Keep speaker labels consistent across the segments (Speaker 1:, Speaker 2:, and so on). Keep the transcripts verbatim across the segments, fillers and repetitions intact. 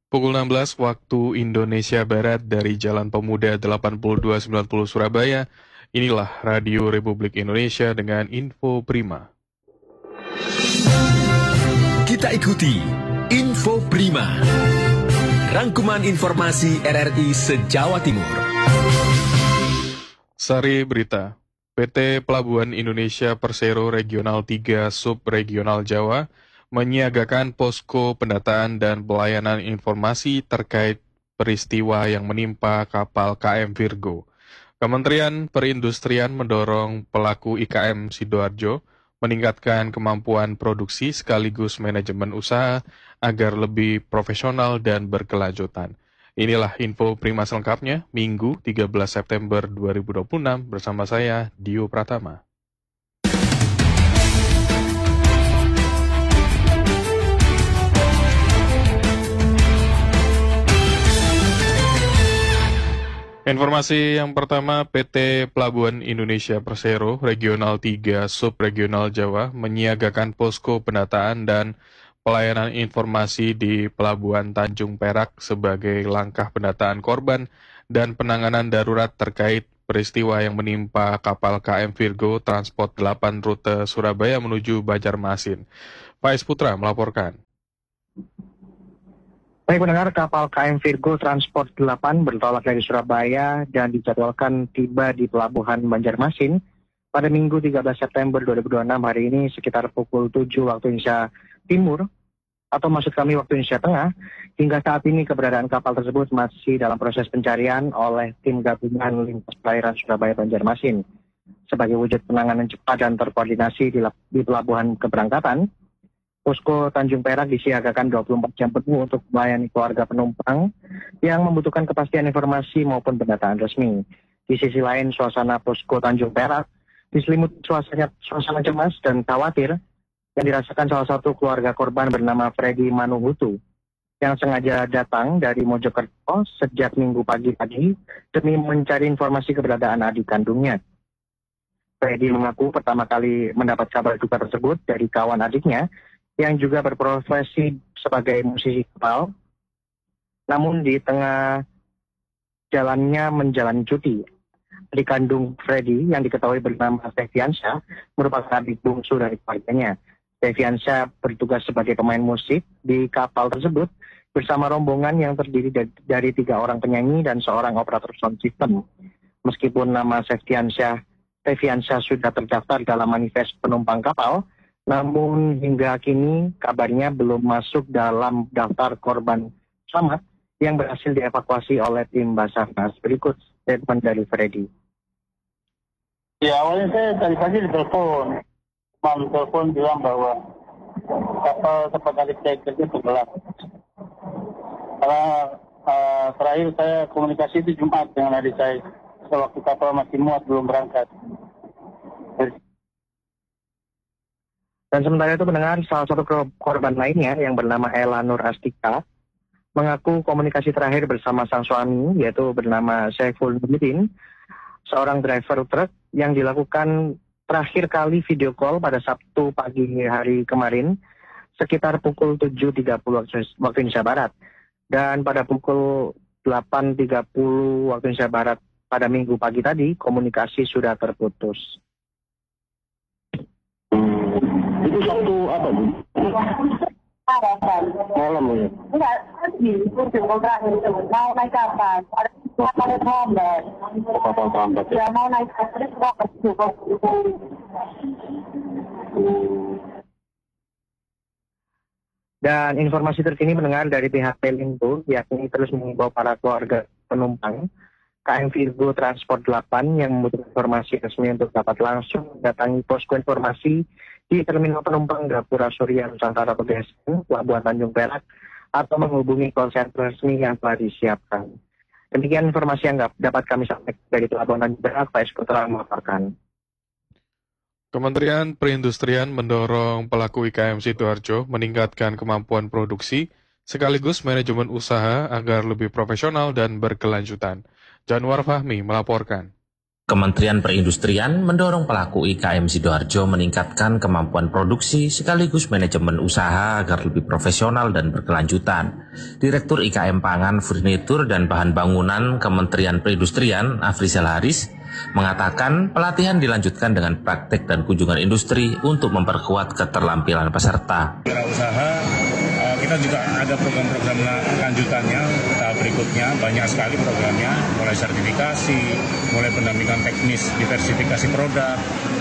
Speaker 1: Pukul enam belas waktu Indonesia Barat dari Jalan Pemuda delapan puluh dua sembilan puluh Surabaya. Inilah Radio Republik Indonesia dengan info prima.
Speaker 2: Kita ikuti Info Prima, rangkuman informasi R R I se-Jawa Timur.
Speaker 1: Sari berita, P T Pelabuhan Indonesia Persero Regional tiga Subregional Jawa menyiagakan posko pendataan dan pelayanan informasi terkait peristiwa yang menimpa kapal K M Virgo. Kementerian Perindustrian mendorong pelaku I K M Sidoarjo meningkatkan kemampuan produksi sekaligus manajemen usaha agar lebih profesional dan berkelanjutan. Inilah info prima selengkapnya, Minggu tiga belas September dua ribu dua puluh enam bersama saya, Dio Pratama. Informasi yang pertama, P T Pelabuhan Indonesia Persero Regional tiga Subregional Jawa menyiagakan posko pendataan dan pelayanan informasi di Pelabuhan Tanjung Perak sebagai langkah pendataan korban dan penanganan darurat terkait peristiwa yang menimpa kapal K M Virgo Transport delapan rute Surabaya menuju Banjarmasin. Faiz Putra melaporkan.
Speaker 3: Baik pendengar, kapal K M Virgo Transport delapan bertolak dari Surabaya dan dijadwalkan tiba di Pelabuhan Banjarmasin pada Minggu tiga belas September dua ribu dua puluh enam hari ini sekitar pukul tujuh waktu Indonesia Timur, atau maksud kami waktu Indonesia Tengah. Hingga saat ini keberadaan kapal tersebut masih dalam proses pencarian oleh tim gabungan lintas perairan Surabaya Banjarmasin. Sebagai wujud penanganan cepat dan terkoordinasi di, di pelabuhan keberangkatan, Posko Tanjung Perak disiagakan dua puluh empat jam penuh untuk melayani keluarga penumpang yang membutuhkan kepastian informasi maupun pendataan resmi. Di sisi lain, suasana Posko Tanjung Perak diselimuti suasana, suasana cemas dan khawatir yang dirasakan salah satu keluarga korban bernama Freddy Manuhutu yang sengaja datang dari Mojokerto sejak Minggu pagi tadi demi mencari informasi keberadaan adik kandungnya. Freddy mengaku pertama kali mendapat kabar duka tersebut dari kawan adiknya yang juga berprofesi sebagai musisi kapal, namun di tengah jalannya menjalani cuti. Adik kandung Freddy yang diketahui bernama Steviansyah merupakan adik bungsu dari keluarganya. Steviansyah bertugas sebagai pemain musik di kapal tersebut bersama rombongan yang terdiri dari tiga orang penyanyi dan seorang operator sound system. Meskipun nama Steviansyah, Steviansyah sudah terdaftar dalam manifest penumpang kapal, namun hingga kini kabarnya belum masuk dalam daftar korban selamat yang berhasil dievakuasi oleh tim Basarnas. Berikut statement dari Freddy.
Speaker 4: Ya, awalnya saya tadi pagi ditelepon. Mam telepon bilang bahwa kapal tempat adik saya kerja tenggelam. Karena uh, terakhir saya komunikasi itu Jumat dengan adik saya. Sewaktu kapal masih muat belum berangkat.
Speaker 3: Dan sementara itu mendengar salah satu korban lainnya yang bernama Ella Nur Astika mengaku komunikasi terakhir bersama sang suami yaitu bernama Saiful Nurdin, seorang driver truk yang dilakukan terakhir kali video call pada Sabtu pagi hari kemarin sekitar pukul tujuh tiga puluh waktu Indonesia Barat. Dan pada pukul delapan tiga puluh waktu Indonesia Barat pada Minggu pagi tadi komunikasi sudah terputus.
Speaker 4: Itu Sabtu apa, Bu? Malam ya?
Speaker 5: Enggak, pagi. Ujung terakhir itu. Mau naik kapal. Ada kapal terlambat.
Speaker 4: Kapal terlambat ya?
Speaker 5: Ya, mau naik kapal itu kok ke
Speaker 3: Dan informasi terkini mendengar dari pihak Pelindo, yakni terus mengimbau para keluarga penumpang K M Virgo Transport delapan yang membutuhkan informasi resmi untuk dapat langsung datangi posko informasi di Terminal Penumpang Gapura Surya Nusantara atau G S N, Pelabuhan Tanjung Perak, atau menghubungi call center resmi yang telah disiapkan. Demikian informasi yang dapat kami sampaikan dari Pelabuhan Tanjung Perak, Faiz Putra melaporkan.
Speaker 1: Kementerian Perindustrian mendorong pelaku I K M Sidoarjo meningkatkan kemampuan produksi sekaligus manajemen usaha agar lebih profesional dan berkelanjutan. Januar Fahmi melaporkan.
Speaker 6: Kementerian Perindustrian mendorong pelaku I K M Sidoarjo meningkatkan kemampuan produksi sekaligus manajemen usaha agar lebih profesional dan berkelanjutan. Direktur I K M Pangan, Furnitur, dan Bahan Bangunan Kementerian Perindustrian, Afrizal Haris, mengatakan pelatihan dilanjutkan dengan praktek dan kunjungan industri untuk memperkuat keterampilan peserta.
Speaker 7: Usaha kita juga ada program-program lanjutannya, tahap berikutnya banyak sekali programnya, mulai sertifikasi, mulai pendampingan teknis, diversifikasi produk,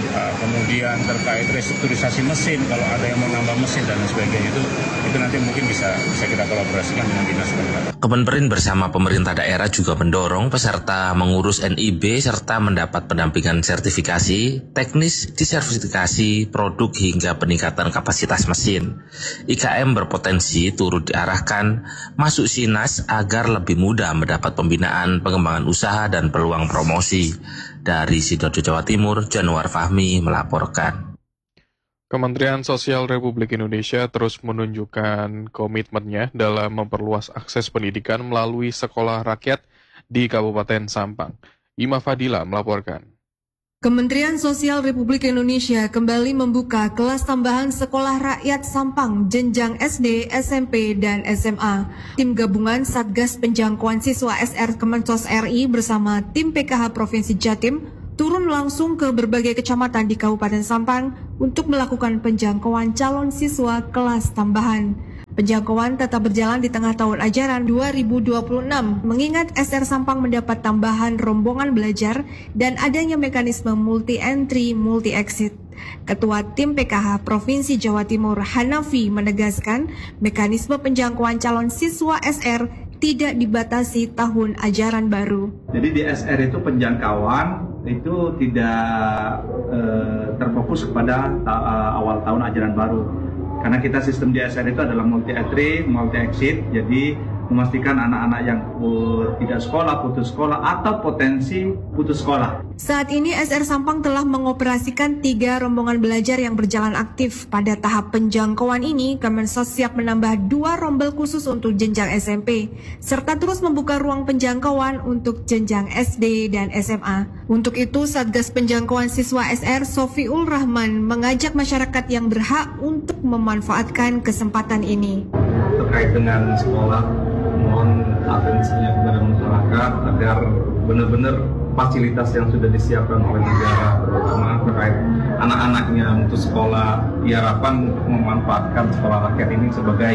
Speaker 7: kemudian terkait restrukturisasi mesin, kalau ada yang mau nambah mesin dan sebagainya itu itu nanti mungkin bisa bisa kita kolaborasikan dengan dinas pendidikan.
Speaker 6: Kemenperin bersama pemerintah daerah juga mendorong peserta mengurus N I B serta mendapat pendampingan sertifikasi, teknis, disertifikasi produk hingga peningkatan kapasitas mesin. I K M berpotensi turut diarahkan masuk Sinas agar lebih mudah mendapat pembinaan, pengembangan usaha, dan peluang promosi. Dari Sidoarjo, Jawa Timur, Januar Fahmi melaporkan.
Speaker 1: Kementerian Sosial Republik Indonesia terus menunjukkan komitmennya dalam memperluas akses pendidikan melalui sekolah rakyat di Kabupaten Sampang. Ima Fadila melaporkan.
Speaker 8: Kementerian Sosial Republik Indonesia kembali membuka kelas tambahan Sekolah Rakyat Sampang jenjang S D, S M P, dan S M A. Tim gabungan Satgas Penjangkauan Siswa S R Kemensos R I bersama tim P K H Provinsi Jatim turun langsung ke berbagai kecamatan di Kabupaten Sampang untuk melakukan penjangkauan calon siswa kelas tambahan. Penjangkauan tetap berjalan di tengah tahun ajaran dua ribu dua puluh enam, mengingat S R Sampang mendapat tambahan rombongan belajar dan adanya mekanisme multi-entry, multi-exit. Ketua Tim P K H Provinsi Jawa Timur Hanafi menegaskan mekanisme penjangkauan calon siswa S R tidak dibatasi tahun ajaran baru.
Speaker 9: Jadi di S R itu penjangkauan itu tidak uh, terfokus kepada uh, awal tahun ajaran baru. Karena kita sistem di S R itu adalah multi-entry, multi-exit, jadi memastikan anak-anak yang uh, tidak sekolah, putus sekolah, atau potensi putus sekolah.
Speaker 8: Saat ini S R Sampang telah mengoperasikan tiga rombongan belajar yang berjalan aktif. Pada tahap penjangkauan ini, Kemensos siap menambah dua rombel khusus untuk jenjang S M P, serta terus membuka ruang penjangkauan untuk jenjang S D dan S M A. Untuk itu, Satgas Penjangkauan Siswa S R Sofiul Rahman mengajak masyarakat yang berhak untuk memanfaatkan kesempatan ini.
Speaker 9: Terkait dengan sekolah, mohon atensinya kepada masyarakat agar benar-benar fasilitas yang sudah disiapkan oleh negara, terutama terkait anak-anaknya untuk sekolah, diharapkan untuk memanfaatkan sekolah rakyat ini sebagai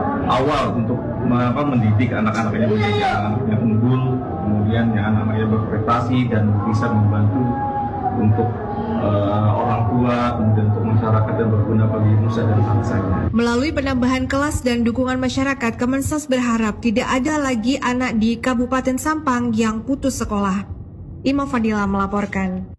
Speaker 9: awal untuk apa, mendidik anak-anaknya menjadi anak-anak yang unggul, kemudian yang anak-anaknya berprestasi dan bisa membantu untuk uh, orang tua, kemudian untuk masyarakat yang berguna bagi nusa dan bangsanya.
Speaker 8: Melalui penambahan kelas dan dukungan masyarakat, Kemensos berharap tidak ada lagi anak di Kabupaten Sampang yang putus sekolah. Ima Fadila melaporkan.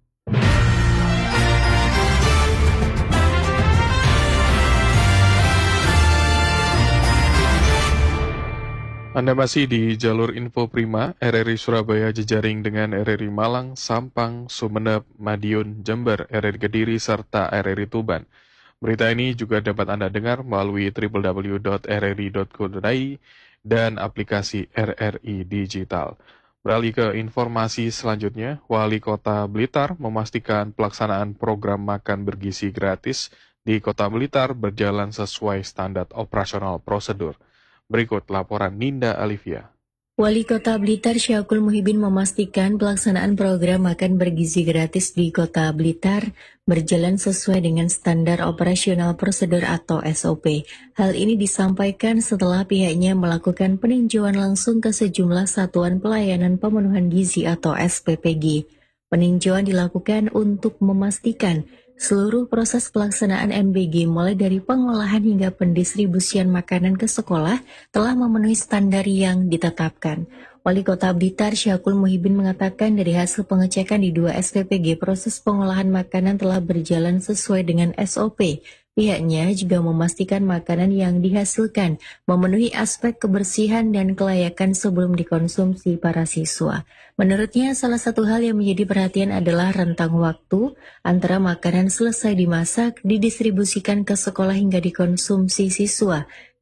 Speaker 1: Anda masih di jalur Info Prima, R R I Surabaya jejaring dengan R R I Malang, Sampang, Sumeneb, Madiun, Jember, R R I Kediri, serta R R I Tuban. Berita ini juga dapat Anda dengar melalui w w w dot r r i dot co dot i dan aplikasi R R I Digital. Beralih ke informasi selanjutnya, Wali Kota Blitar memastikan pelaksanaan program makan bergizi gratis di Kota Blitar berjalan sesuai standar operasional prosedur. Berikut laporan Ninda Alivia.
Speaker 10: Wali Kota Blitar Syakul Muhibin memastikan pelaksanaan program makan bergizi gratis di Kota Blitar berjalan sesuai dengan standar operasional prosedur atau S O P. Hal ini disampaikan setelah pihaknya melakukan peninjauan langsung ke sejumlah satuan pelayanan pemenuhan gizi atau S P P G. Peninjauan dilakukan untuk memastikan seluruh proses pelaksanaan M B G mulai dari pengolahan hingga pendistribusian makanan ke sekolah telah memenuhi standar yang ditetapkan. Wali Kota Blitar Syakul Muhibin mengatakan dari hasil pengecekan di dua S P P G proses pengolahan makanan telah berjalan sesuai dengan S O P. Pihaknya juga memastikan makanan yang dihasilkan memenuhi aspek kebersihan dan kelayakan sebelum dikonsumsi para siswa. Menurutnya, salah satu hal yang menjadi perhatian adalah rentang waktu antara makanan selesai dimasak, didistribusikan ke sekolah hingga dikonsumsi siswa.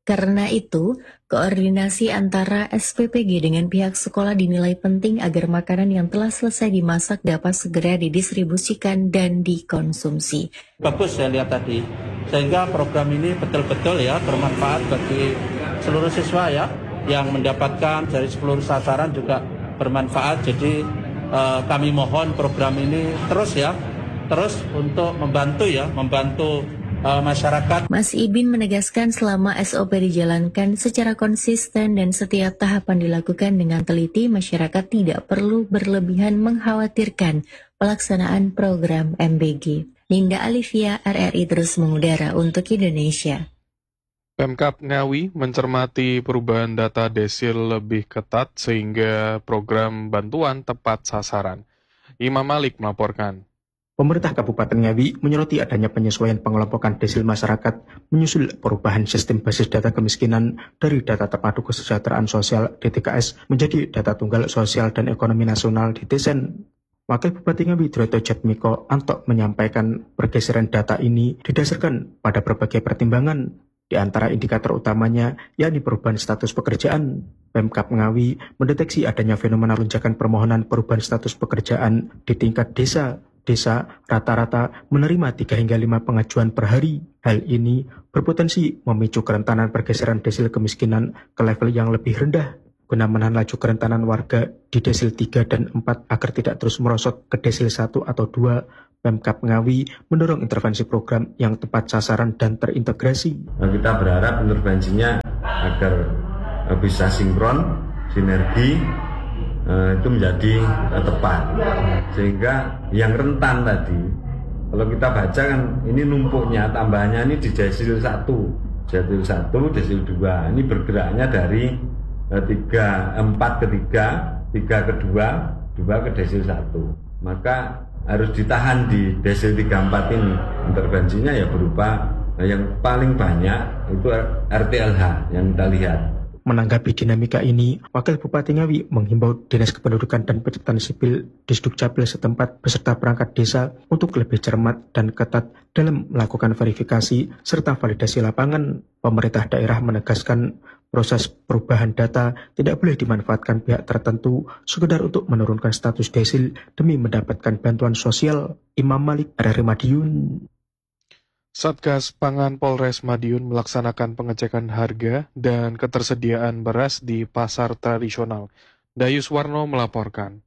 Speaker 10: Karena itu, koordinasi antara S P P G dengan pihak sekolah dinilai penting agar makanan yang telah selesai dimasak dapat segera didistribusikan dan dikonsumsi.
Speaker 11: Bagus saya lihat tadi, sehingga program ini betul-betul ya bermanfaat bagi seluruh siswa ya, yang mendapatkan dari sepuluh sasaran juga bermanfaat. Jadi eh, kami mohon program ini terus ya, terus untuk membantu ya, membantu masyarakat.
Speaker 10: Mas Ibin menegaskan selama S O P dijalankan secara konsisten dan setiap tahapan dilakukan dengan teliti, masyarakat tidak perlu berlebihan mengkhawatirkan pelaksanaan program M B G. Linda Alivia, R R I terus mengudara untuk Indonesia.
Speaker 1: Pemkab Ngawi mencermati perubahan data desil lebih ketat sehingga program bantuan tepat sasaran. Imam Malik melaporkan.
Speaker 12: Pemerintah Kabupaten Ngawi menyoroti adanya penyesuaian pengelompokan desil masyarakat menyusul perubahan sistem basis data kemiskinan dari data terpadu kesejahteraan sosial D T K S menjadi data tunggal sosial dan ekonomi nasional D T S E N. Wakil Bupati Ngawi Droto Jatmiko Anto menyampaikan pergeseran data ini didasarkan pada berbagai pertimbangan, di antara indikator utamanya yakni perubahan status pekerjaan. Pemkab Ngawi mendeteksi adanya fenomena lonjakan permohonan perubahan status pekerjaan di tingkat desa. Desa rata-rata menerima tiga hingga lima pengajuan per hari. Hal ini berpotensi memicu kerentanan pergeseran desil kemiskinan ke level yang lebih rendah. Guna menahan laju kerentanan warga di desil tiga dan empat agar tidak terus merosot ke desil satu atau dua, Pemkab Ngawi mendorong intervensi program yang tepat sasaran dan terintegrasi.
Speaker 13: Nah, kita berharap intervensinya agar bisa sinkron, sinergi, Uh, itu menjadi uh, tepat, sehingga yang rentan tadi, kalau kita baca kan ini numpuknya, tambahnya ini di desil satu, desil satu, desil dua, ini bergeraknya dari uh, tiga, empat ke tiga, tiga ke dua, dua ke desil satu, maka harus ditahan di desil tiga empat ini. Intervensinya ya berupa uh, yang paling banyak itu R T L H yang kita lihat.
Speaker 12: Menanggapi dinamika ini, Wakil Bupati Ngawi menghimbau Dinas Kependudukan dan Pencatatan Sipil Disdukcapil setempat beserta perangkat desa untuk lebih cermat dan ketat dalam melakukan verifikasi serta validasi lapangan. Pemerintah daerah menegaskan proses perubahan data tidak boleh dimanfaatkan pihak tertentu sekedar untuk menurunkan status desil demi mendapatkan bantuan sosial. Imam Malik, R R I Madiun.
Speaker 1: Satgas Pangan Polres Madiun melaksanakan pengecekan harga dan ketersediaan beras di pasar tradisional. Dayus Warno melaporkan.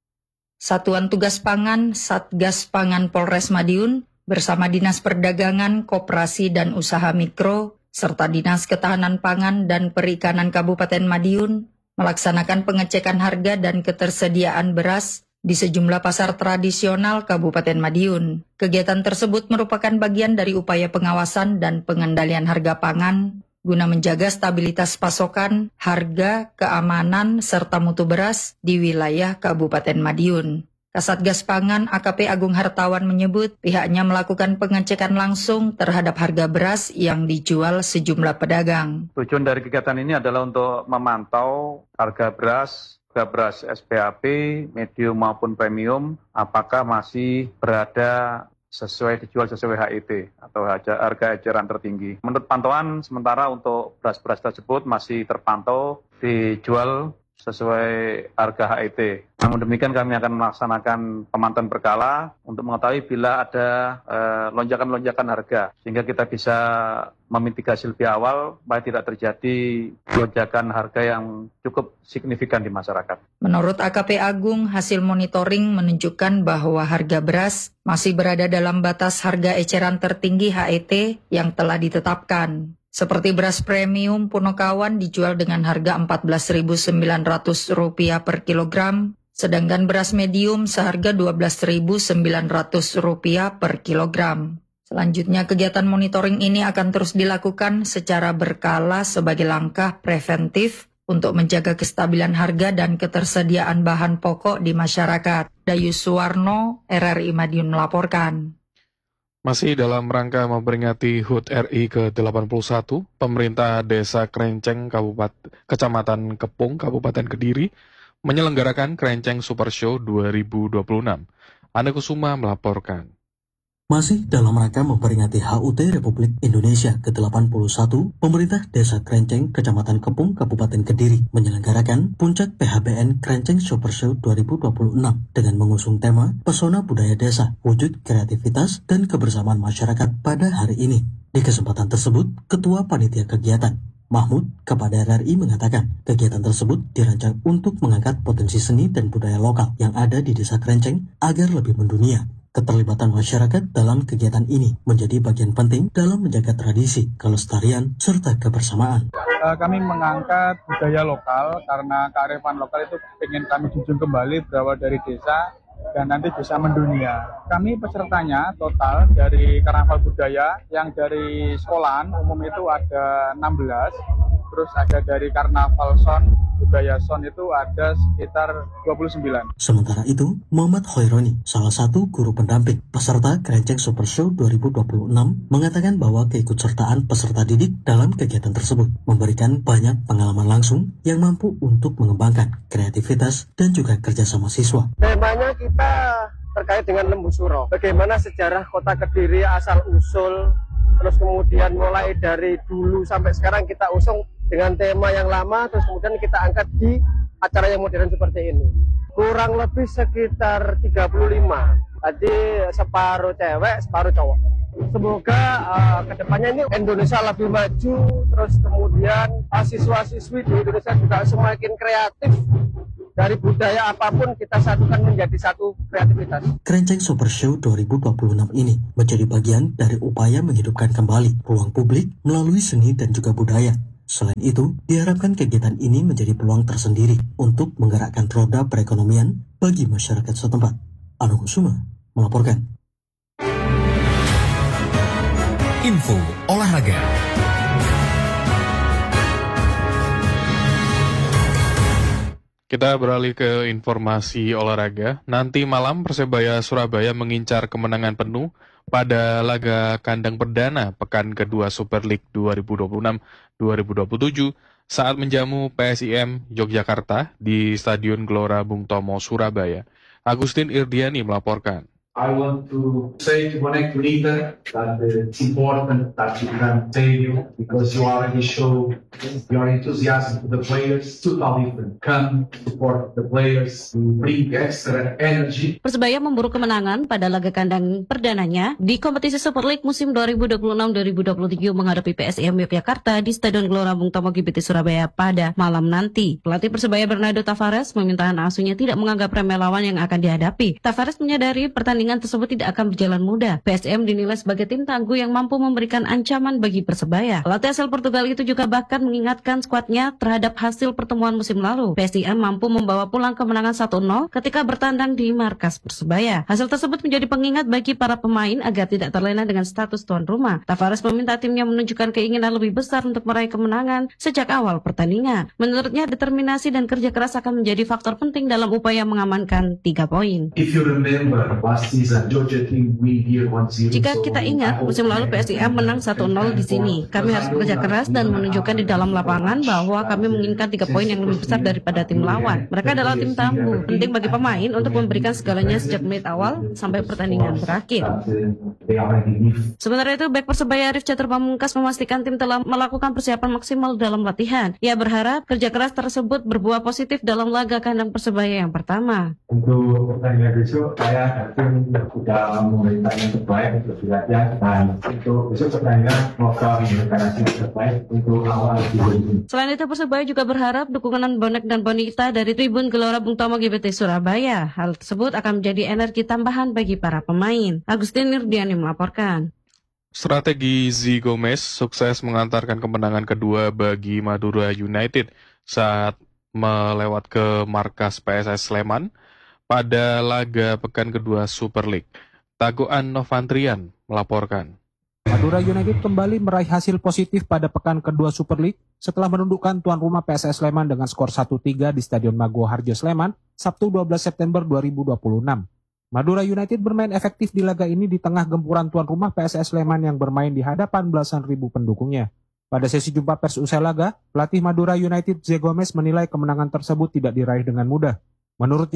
Speaker 14: Satuan Tugas Pangan Satgas Pangan Polres Madiun bersama Dinas Perdagangan, Koperasi dan Usaha Mikro serta Dinas Ketahanan Pangan dan Perikanan Kabupaten Madiun melaksanakan pengecekan harga dan ketersediaan beras di sejumlah pasar tradisional Kabupaten Madiun. Kegiatan tersebut merupakan bagian dari upaya pengawasan dan pengendalian harga pangan guna menjaga stabilitas pasokan, harga, keamanan, serta mutu beras di wilayah Kabupaten Madiun. Kasatgas Pangan A K P Agung Hartawan menyebut pihaknya melakukan pengecekan langsung terhadap harga beras yang dijual sejumlah pedagang.
Speaker 15: Tujuan dari kegiatan ini adalah untuk memantau harga beras, harga beras S P A P, medium maupun premium, apakah masih berada sesuai dijual sesuai H E T atau harga eceran tertinggi. Menurut pantauan sementara untuk beras-beras tersebut masih terpantau dijual sesuai harga H E T. Namun demikian kami akan melaksanakan pemantauan berkala untuk mengetahui bila ada eh, lonjakan-lonjakan harga sehingga kita bisa memitigasi lebih awal supaya tidak terjadi lonjakan harga yang cukup signifikan di masyarakat.
Speaker 14: Menurut A K P Agung, hasil monitoring menunjukkan bahwa harga beras masih berada dalam batas harga eceran tertinggi H E T yang telah ditetapkan. Seperti beras premium Punokawan dijual dengan harga empat belas ribu sembilan ratus rupiah per kilogram, sedangkan beras medium seharga dua belas ribu sembilan ratus rupiah per kilogram. Selanjutnya, kegiatan monitoring ini akan terus dilakukan secara berkala sebagai langkah preventif untuk menjaga kestabilan harga dan ketersediaan bahan pokok di masyarakat. Dayus Suwarno, R R I Madiun melaporkan.
Speaker 1: Masih dalam rangka memperingati H U T R I ke delapan puluh satu, pemerintah Desa Krenceng, Kabupaten, Kecamatan Kepung, Kabupaten Kediri, menyelenggarakan Krenceng Super Show dua ribu dua puluh enam. Ane Kusuma melaporkan.
Speaker 16: Masih dalam rangka memperingati H U T Republik Indonesia ke delapan puluh satu, pemerintah Desa Krenceng, Kecamatan Kepung, Kabupaten Kediri menyelenggarakan Puncak P H B N Krenceng Super Show dua ribu dua puluh enam dengan mengusung tema Pesona Budaya Desa, Wujud Kreativitas dan Kebersamaan Masyarakat pada hari ini. Di kesempatan tersebut, Ketua Panitia Kegiatan, Mahmud, kepada R R I mengatakan kegiatan tersebut dirancang untuk mengangkat potensi seni dan budaya lokal yang ada di Desa Krenceng agar lebih mendunia. Keterlibatan masyarakat dalam kegiatan ini menjadi bagian penting dalam menjaga tradisi, kelestarian, serta kebersamaan.
Speaker 17: Kami mengangkat budaya lokal karena kearifan lokal itu ingin kami junjung kembali berawal dari desa dan nanti bisa mendunia. Kami pesertanya total dari Karnaval Budaya yang dari sekolahan umum itu ada enam belas, terus ada dari Karnaval Son, Budaya Son itu ada sekitar dua puluh sembilan.
Speaker 16: Sementara itu, Muhammad Khaironi, salah satu guru pendamping peserta Krenceng Super Show dua ribu dua puluh enam, mengatakan bahwa keikutsertaan peserta didik dalam kegiatan tersebut memberikan banyak pengalaman langsung yang mampu untuk mengembangkan kreativitas dan juga kerjasama siswa.
Speaker 18: Temanya kita terkait dengan Lembu Suro. Bagaimana sejarah kota Kediri asal-usul, terus kemudian mulai dari dulu sampai sekarang kita usung dengan tema yang lama, terus kemudian kita angkat di acara yang modern seperti ini. Kurang lebih sekitar tiga puluh lima, tadi separuh cewek, separuh cowok. Semoga uh, kedepannya ini Indonesia lebih maju, terus kemudian uh, siswa-siswi di Indonesia juga semakin kreatif. Dari budaya apapun kita satukan menjadi satu kreativitas.
Speaker 16: Krenceng Super Show dua ribu dua puluh enam ini menjadi bagian dari upaya menghidupkan kembali ruang publik melalui seni dan juga budaya. Selain itu, diharapkan kegiatan ini menjadi peluang tersendiri untuk menggerakkan roda perekonomian bagi masyarakat setempat. Anu Kusuma melaporkan.
Speaker 2: Info olahraga.
Speaker 1: Kita beralih ke informasi olahraga. Nanti malam Persebaya Surabaya mengincar kemenangan penuh pada laga kandang perdana pekan kedua Super League dua ribu dua puluh enam dua ribu dua puluh tujuh saat menjamu P S I M Yogyakarta di Stadion Gelora Bung Tomo, Surabaya. Agustin Irdiani melaporkan.
Speaker 19: I want to say to connect leader that it's important that you can stadium because you already show your enthusiasm to the players, totally different. Come support the players, to bring extra energy.
Speaker 20: Persebaya memburu kemenangan pada laga kandang perdananya di kompetisi Super League musim dua ribu dua puluh enam dua ribu dua puluh tujuh menghadapi P S I M Yogyakarta di Stadion Gelora Bung Tomo G B T Surabaya pada malam nanti. Pelatih Persebaya Bernardo Tavares meminta anak asuhnya tidak menganggap remeh lawan yang akan dihadapi. Tavares menyadari pertandingan tersebut tidak akan berjalan mudah. P S I M dinilai sebagai tim tangguh yang mampu memberikan ancaman bagi Persebaya. Pelatih asal Portugal itu juga bahkan mengingatkan skuadnya terhadap hasil pertemuan musim lalu. P S I M mampu membawa pulang kemenangan satu nol ketika bertandang di markas Persebaya. Hasil tersebut menjadi pengingat bagi para pemain agar tidak terlena dengan status tuan rumah. Tavares meminta timnya menunjukkan keinginan lebih besar untuk meraih kemenangan sejak awal pertandingan. Menurutnya, determinasi dan kerja keras akan menjadi faktor penting dalam upaya mengamankan tiga poin.
Speaker 19: If you remember last season,
Speaker 20: Jika kita ingat, musim lalu P S I M menang satu nol di sini. Kami harus bekerja keras dan menunjukkan di dalam lapangan bahwa kami menginginkan tiga poin yang lebih besar daripada tim lawan. Mereka adalah tim tangguh. Penting bagi pemain untuk memberikan segalanya sejak menit awal sampai pertandingan berakhir. Sementara itu, bek Persebaya Arif Catur Pamungkas memastikan tim telah melakukan persiapan maksimal dalam latihan. Ia berharap kerja keras tersebut berbuah positif dalam laga kandang Persebaya yang pertama.
Speaker 19: Untuk pertandingan besok, saya yakin sudah memberikan yang terbaik untuk latihan dan untuk besok pertandingan semoga memberikan hasil terbaik untuk awal season ini.
Speaker 20: Selain itu, Persebaya juga berharap dukungan bonek dan bonita dari tribun Gelora Bung Tomo G B T Surabaya. Hal tersebut akan menjadi energi tambahan bagi para pemain. Agustin Nirdiani melaporkan.
Speaker 1: Strategi Z Gomez sukses mengantarkan kemenangan kedua bagi Madura United saat melewat ke markas P S S Sleman pada laga pekan kedua Super League. Tagoan Novantrian melaporkan.
Speaker 21: Madura United kembali meraih hasil positif pada pekan kedua Super League setelah menundukkan tuan rumah P S S Sleman dengan skor satu tiga di Stadion Mago Harjo Sleman, Sabtu dua belas September dua ribu dua puluh enam. Madura United bermain efektif di laga ini di tengah gempuran tuan rumah P S S Sleman yang bermain di hadapan belasan ribu pendukungnya. Pada sesi jumpa pers usai laga, pelatih Madura United Z Gomez menilai kemenangan tersebut tidak diraih dengan mudah. Menurutnya,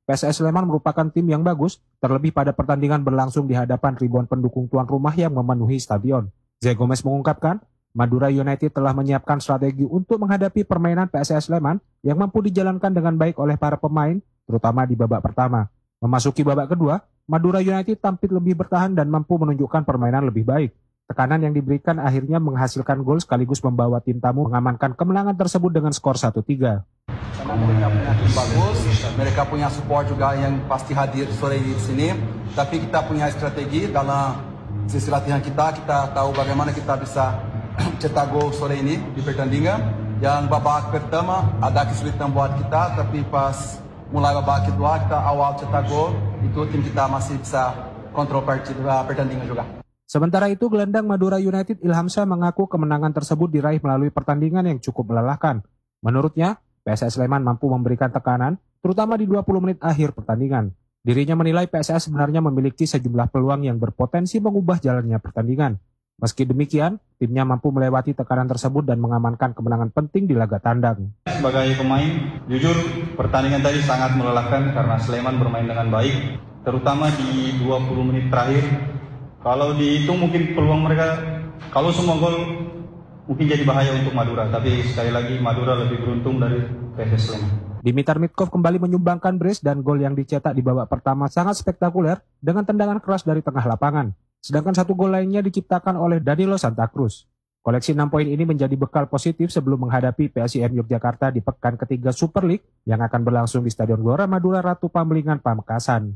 Speaker 21: P S S Sleman merupakan tim yang bagus, terlebih pada pertandingan berlangsung di hadapan ribuan pendukung tuan rumah yang memenuhi stadion. Zé Gomez mengungkapkan, Madura United telah menyiapkan strategi untuk menghadapi permainan P S S Sleman yang mampu dijalankan dengan baik oleh para pemain, terutama di babak pertama. Memasuki babak kedua, Madura United tampil lebih bertahan dan mampu menunjukkan permainan lebih baik. Tekanan yang diberikan akhirnya menghasilkan gol sekaligus membawa tim tamu mengamankan kemenangan tersebut dengan skor satu tiga.
Speaker 4: Karena mereka punya tim bagus, mereka punya support juga yang pasti hadir sore di sini. Tapi kita punya strategi dalam sisi latihan kita, kita tahu bagaimana kita bisa cetak gol sore ini di pertandingan. Yang babak pertama ada kesulitan buat kita, tapi pas mulai babak kedua kita awal cetak gol, itu tim kita masih bisa kontrol pertandingan juga.
Speaker 21: Sementara itu, gelandang Madura United Ilham Shah mengaku kemenangan tersebut diraih melalui pertandingan yang cukup melelahkan. Menurutnya, P S S Sleman mampu memberikan tekanan, terutama di dua puluh menit akhir pertandingan. Dirinya menilai P S S sebenarnya memiliki sejumlah peluang yang berpotensi mengubah jalannya pertandingan. Meski demikian, timnya mampu melewati tekanan tersebut dan mengamankan kemenangan penting di laga tandang.
Speaker 22: Sebagai pemain, jujur pertandingan tadi sangat melelahkan karena Sleman bermain dengan baik, terutama di dua puluh menit terakhir. Kalau dihitung mungkin peluang mereka, kalau semua gol mungkin jadi bahaya untuk Madura, tapi sekali lagi Madura lebih beruntung dari P S S Sleman.
Speaker 21: Dimitar Mitkov kembali menyumbangkan brace dan gol yang dicetak di babak pertama sangat spektakuler dengan tendangan keras dari tengah lapangan. Sedangkan satu gol lainnya diciptakan oleh Danilo Santa Cruz. Koleksi enam poin ini menjadi bekal positif sebelum menghadapi P S I M Yogyakarta di pekan ketiga Super League yang akan berlangsung di Stadion Gelora Madura Ratu Pambelingan Pamekasan.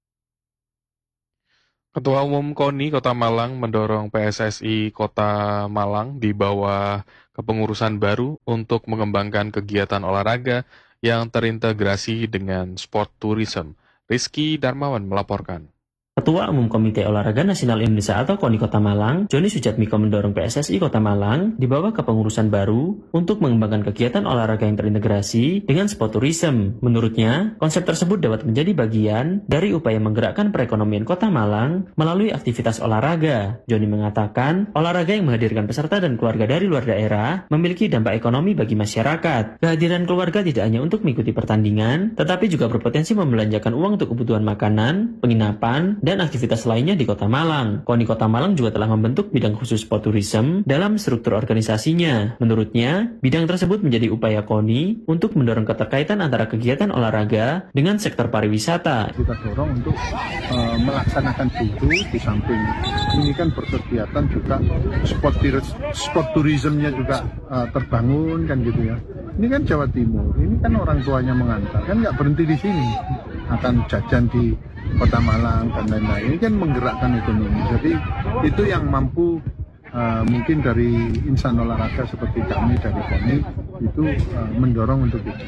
Speaker 1: Ketua Umum KONI Kota Malang mendorong P S S I Kota Malang di bawah kepengurusan baru untuk mengembangkan kegiatan olahraga yang terintegrasi dengan sport tourism. Rizky Darmawan melaporkan.
Speaker 23: Ketua Umum Komite Olahraga Nasional Indonesia atau KONI Kota Malang, Joni Sujatmiko mendorong P S S I Kota Malang di bawah kepengurusan baru untuk mengembangkan kegiatan olahraga yang terintegrasi dengan sport tourism. Menurutnya, konsep tersebut dapat menjadi bagian dari upaya menggerakkan perekonomian Kota Malang melalui aktivitas olahraga. Joni mengatakan, olahraga yang menghadirkan peserta dan keluarga dari luar daerah memiliki dampak ekonomi bagi masyarakat. Kehadiran keluarga tidak hanya untuk mengikuti pertandingan, tetapi juga berpotensi membelanjakan uang untuk kebutuhan makanan, penginapan, dan aktivitas lainnya di Kota Malang. KONI Kota Malang juga telah membentuk bidang khusus sport tourism dalam struktur organisasinya. Menurutnya, bidang tersebut menjadi upaya KONI untuk mendorong keterkaitan antara kegiatan olahraga dengan sektor pariwisata.
Speaker 24: Kita dorong untuk uh, melaksanakan itu di samping ini kan berkegiatan juga sport, sport tourismnya juga uh, terbangun kan gitu ya. Ini kan Jawa Timur, ini kan orang tuanya mengantar, kan nggak berhenti di sini, akan jajan di Kota Malang dan lain-lain. Ini kan menggerakkan ekonomi. Jadi itu yang mampu uh, mungkin dari insan olahraga seperti kami dari KONI itu uh, mendorong untuk itu.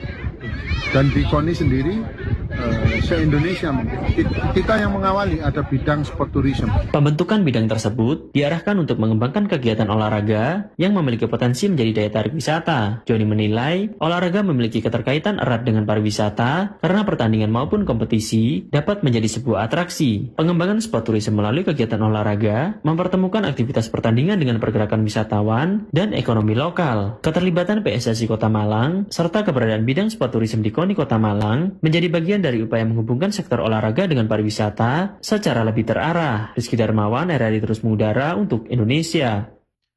Speaker 24: Dan di KONI sendiri uh, se-Indonesia kita yang mengawali ada bidang sport tourism.
Speaker 23: Pembentukan bidang tersebut diarahkan untuk mengembangkan kegiatan olahraga yang memiliki potensi menjadi daya tarik wisata. Joni menilai olahraga memiliki keterkaitan erat dengan pariwisata karena pertandingan maupun kompetisi dapat menjadi sebuah atraksi. Pengembangan sport tourism melalui kegiatan olahraga mempertemukan aktivitas pertandingan dengan pergerakan wisatawan dan ekonomi lokal. Keterlibatan P S S I Kota Malang serta keberadaan bidang sport tourism di KONI Kota Malang menjadi bagian dari upaya menghubungkan sektor olahraga dengan pariwisata secara lebih terarah. Rizky Darmawan, R R I Terus Mengudara untuk Indonesia.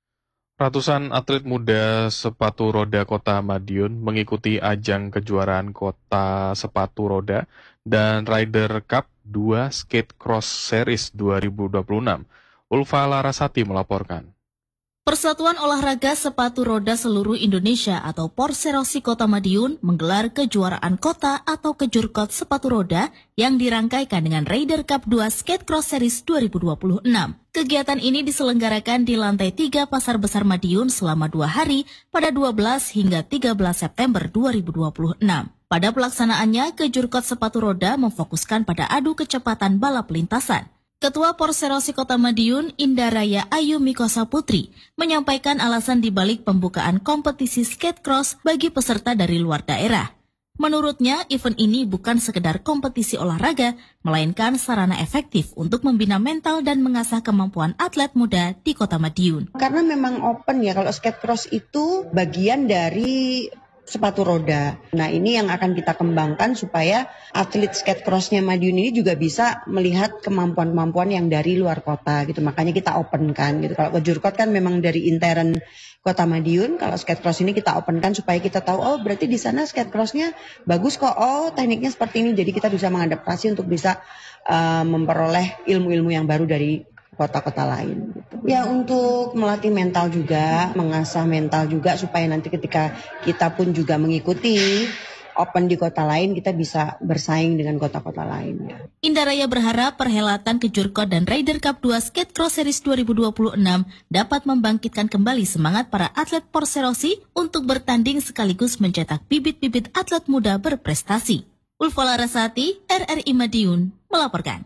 Speaker 1: Ratusan atlet muda sepatu roda Kota Madiun mengikuti ajang kejuaraan Kota Sepatu Roda dan Ryder Cup dua Skate Cross Series dua ribu dua puluh enam. Ulfa Larasati melaporkan.
Speaker 25: Persatuan Olahraga Sepatu Roda Seluruh Indonesia atau Porserosi Kota Madiun menggelar kejuaraan kota atau kejurkot sepatu roda yang dirangkaikan dengan Ryder Cup dua Skate Cross Series dua ribu dua puluh enam. Kegiatan ini diselenggarakan di lantai tiga Pasar Besar Madiun selama dua hari pada dua belas hingga tiga belas September dua ribu dua puluh enam. Pada pelaksanaannya, kejurkot sepatu roda memfokuskan pada adu kecepatan balap lintasan. Ketua Porserosi Kota Madiun, Indaraya Ayu Mikosa Putri, menyampaikan alasan dibalik pembukaan kompetisi skate cross bagi peserta dari luar daerah. Menurutnya, event ini bukan sekedar kompetisi olahraga, melainkan sarana efektif untuk membina mental dan mengasah kemampuan atlet muda di Kota Madiun.
Speaker 26: Karena memang open ya, kalau skate cross itu bagian dari
Speaker 3: sepatu roda. Nah, ini yang akan kita kembangkan supaya atlet skate cross-nya Madiun ini juga bisa melihat kemampuan-kemampuan yang dari luar kota gitu. Makanya kita open kan gitu. Kalau kejurkot kan memang dari intern Kota Madiun, kalau skate cross ini kita open kan supaya kita tahu, oh berarti di sana skate cross-nya bagus kok, oh tekniknya seperti ini. Jadi kita bisa mengadaptasi untuk bisa uh, memperoleh ilmu-ilmu yang baru dari kota-kota lain. Gitu. Ya untuk melatih mental juga, mengasah mental juga supaya nanti ketika kita pun juga mengikuti open di kota lain, kita bisa bersaing dengan kota-kota lain. Ya.
Speaker 25: Indah Raya berharap perhelatan Kejurkot dan Ryder Cup dua Skate Cross Series dua ribu dua puluh enam dapat membangkitkan kembali semangat para atlet Porserosi untuk bertanding sekaligus mencetak bibit-bibit atlet muda berprestasi. Ulfa Larasati, R R I Madiun, melaporkan.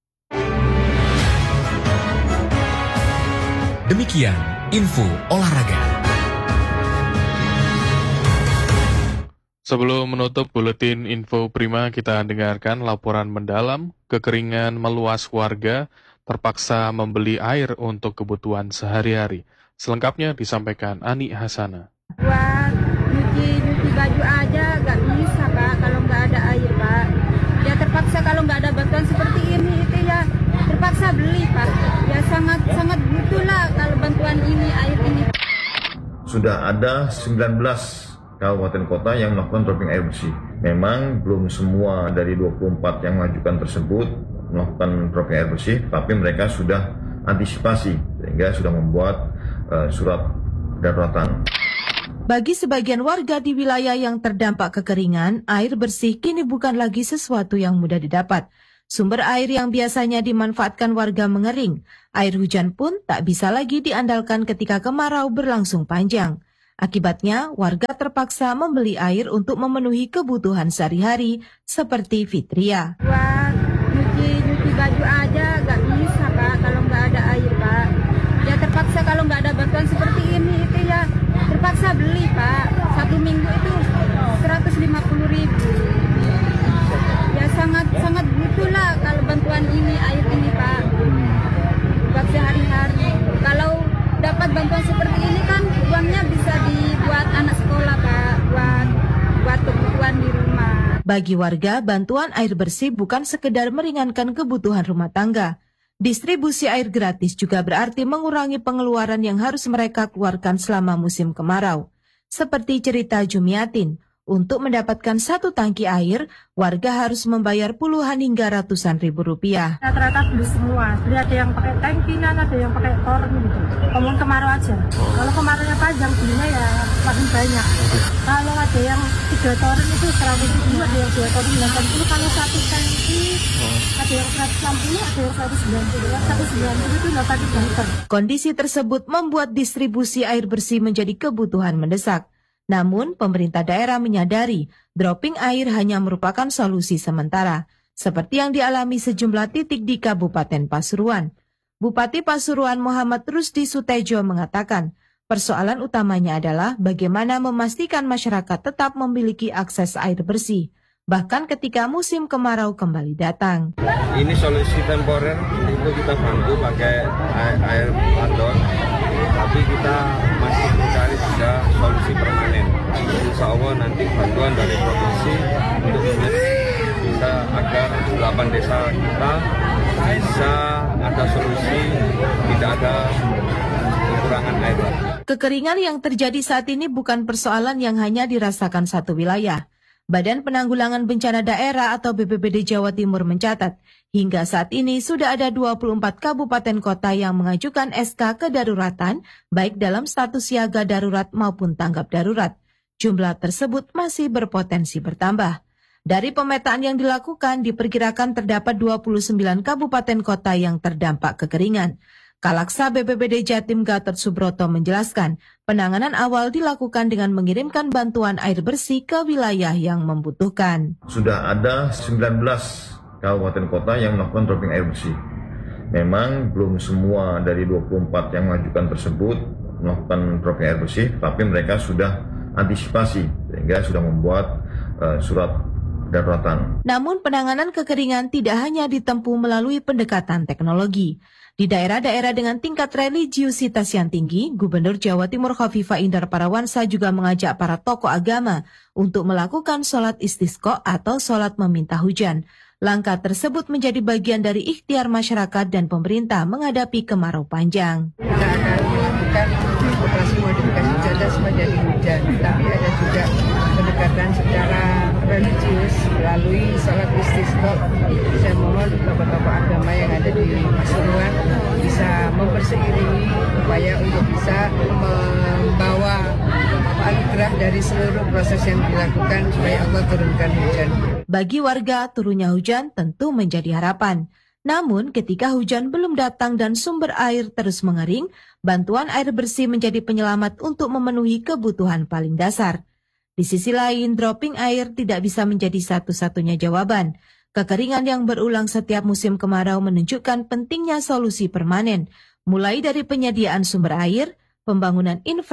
Speaker 2: Demikian info olahraga.
Speaker 1: Sebelum menutup buletin info prima, kita dengarkan laporan mendalam. Kekeringan meluas, warga terpaksa membeli air untuk kebutuhan sehari-hari. Selengkapnya disampaikan Ani Hasana.
Speaker 5: Buat nyuci-nyuci baju aja gak bisa Pak kalau nggak ada air Pak. Ya terpaksa kalau nggak ada bantuan seperti ini itu ya terpaksa beli Pak. Ya sangat sangat butuhlah kalau bantuan ini, air ini.
Speaker 6: Sudah ada sembilan belas kabupaten kota yang melakukan dropping air bersih. Memang belum semua dari dua puluh empat yang mengajukan tersebut melakukan dropping air bersih, tapi mereka sudah antisipasi sehingga sudah membuat uh, surat daruratan.
Speaker 7: Bagi sebagian warga di wilayah yang terdampak kekeringan, air bersih kini bukan lagi sesuatu yang mudah didapat. Sumber air yang biasanya dimanfaatkan warga mengering. Air hujan pun tak bisa lagi diandalkan ketika kemarau berlangsung panjang. Akibatnya, warga terpaksa membeli air untuk memenuhi kebutuhan sehari-hari seperti Fitria.
Speaker 5: Buat nyuci-nyuci baju aja gak bisa Pak kalau nggak ada air Pak. Ya terpaksa kalau nggak ada bantuan seperti ini itu ya terpaksa beli Pak. Satu minggu itu seratus lima puluh ribu. Ya sangat sangat butuhlah kalau bantuan ini, air ini Pak. Buat sehari-hari. Kalau dapat bantuan seperti ini kan uangnya bisa dibuat anak sekolah Pak, buat buat kebutuhan di rumah.
Speaker 7: Bagi warga, bantuan air bersih bukan sekedar meringankan kebutuhan rumah tangga. Distribusi air gratis juga berarti mengurangi pengeluaran yang harus mereka keluarkan selama musim kemarau. Seperti cerita Jumiatin, untuk mendapatkan satu tangki air, warga harus membayar puluhan hingga ratusan ribu rupiah.
Speaker 5: Rata-rata beli semua, beli ada yang pakai tangkinan, ada yang pakai toren gitu. Ngomong kemarau aja. Kalau kemaraunya panjang, belinya ya makin banyak. Kalau ada yang tiga toren itu seratus ribu, ada yang dua toren delapan puluh. Kalau satu tangki, ada yang seratus enam puluh, ada yang seratus sembilan puluh. seratus sembilan puluh itu delapan liter.
Speaker 7: Kondisi tersebut membuat distribusi air bersih menjadi kebutuhan mendesak. Namun, pemerintah daerah menyadari dropping air hanya merupakan solusi sementara, seperti yang dialami sejumlah titik di Kabupaten Pasuruan. Bupati Pasuruan Muhammad Rusdi Sutejo mengatakan, persoalan utamanya adalah bagaimana memastikan masyarakat tetap memiliki akses air bersih, bahkan ketika musim kemarau kembali datang.
Speaker 13: Ini solusi temporer, itu kita bantu pakai air, air padon, tapi kita masih mencari juga solusi permanen. Insya Allah nanti bantuan dari provinsi untuk bisa agar delapan desa kita bisa ada solusi, tidak ada kekurangan air.
Speaker 7: Kekeringan yang terjadi saat ini bukan persoalan yang hanya dirasakan satu wilayah. Badan Penanggulangan Bencana Daerah atau B P B D Jawa Timur mencatat, hingga saat ini sudah ada dua puluh empat kabupaten kota yang mengajukan S K kedaruratan, baik dalam status siaga darurat maupun tanggap darurat. Jumlah tersebut masih berpotensi bertambah. Dari pemetaan yang dilakukan, diperkirakan terdapat dua puluh sembilan kabupaten kota yang terdampak kekeringan. Kalaksa B P B D Jatim Gatot Subroto menjelaskan, penanganan awal dilakukan dengan mengirimkan bantuan air bersih ke wilayah yang membutuhkan.
Speaker 6: Sudah ada sembilan belas kabupaten kota yang melakukan dropping air bersih. Memang belum semua dari dua puluh empat yang mengajukan tersebut melakukan dropping air bersih, tapi mereka sudah antisipasi sehingga sudah membuat uh, surat kedaruratan.
Speaker 7: Namun penanganan kekeringan tidak hanya ditempuh melalui pendekatan teknologi. Di daerah-daerah dengan tingkat religiusitas yang tinggi, Gubernur Jawa Timur Khofifah Indar Parawansa juga mengajak para tokoh agama untuk melakukan sholat istisqa atau sholat meminta hujan. Langkah tersebut menjadi bagian dari ikhtiar masyarakat dan pemerintah menghadapi kemarau panjang.
Speaker 8: Kita akan melakukan operasi modifikasi cuaca menjadi hujan, tapi ada juga pendekatan secara religius melalui sholat istisqa. Saya mohon tokoh-tokoh agama yang ada di Pasuruan bisa memperseiringi upaya untuk bisa membawa anugerah dari seluruh proses yang dilakukan supaya Allah turunkan hujan.
Speaker 7: Bagi warga, turunnya hujan tentu menjadi harapan. Namun, ketika hujan belum datang dan sumber air terus mengering, bantuan air bersih menjadi penyelamat untuk memenuhi kebutuhan paling dasar. Di sisi lain, dropping air tidak bisa menjadi satu-satunya jawaban. Kekeringan yang berulang setiap musim kemarau menunjukkan pentingnya solusi permanen, mulai dari penyediaan sumber air, pembangunan infrastruktur,